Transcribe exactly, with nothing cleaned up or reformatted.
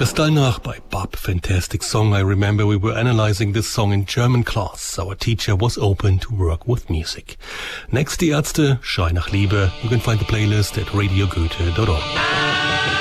Kristallnacht by Bob. Fantastic song. I remember we were analyzing this song in German class. Our teacher was open to work with music. Next, die Ärzte, Schrei nach Liebe. You can find the playlist at radio goethe dot org.